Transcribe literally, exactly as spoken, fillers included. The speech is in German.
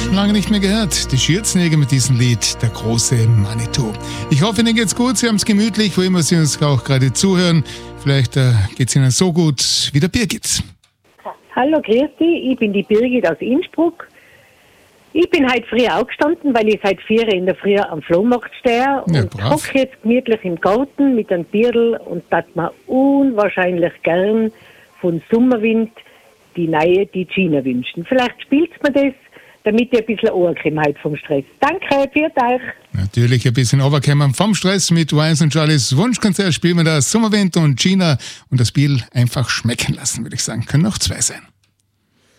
Lange nicht mehr gehört. Die Schürzenjäger mit diesem Lied, der große Manitou. Ich hoffe, Ihnen geht's gut, Sie haben es gemütlich, wo immer Sie uns auch gerade zuhören. Vielleicht äh, geht's Ihnen so gut wie der Birgit. Hallo, grüß dich, ich bin die Birgit aus Innsbruck. Ich bin heute früh aufgestanden, weil ich seit vier in der Früh am Flohmarkt stehe und Ja, hocke jetzt gemütlich im Garten mit einem Bierl und das mir unwahrscheinlich gern von Sommerwind die neue die Gina wünschen. Vielleicht spielt mir das, damit ich ein bisschen runterkomme heute vom Stress. Danke, für euch. Natürlich ein bisschen runterkommen vom Stress mit Wise und Charlies Wunschkonzert. Spielen wir da Sommerwind und Gina und das Bier einfach schmecken lassen, würde ich sagen. Können noch zwei sein.